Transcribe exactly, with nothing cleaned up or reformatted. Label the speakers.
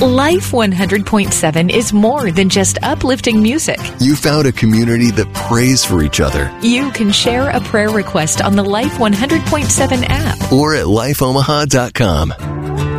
Speaker 1: Life one hundred point seven is more than just uplifting music.
Speaker 2: You found a community that prays for each other.
Speaker 1: You can share a prayer request on the Life one hundred point seven app
Speaker 2: or at life omaha dot com.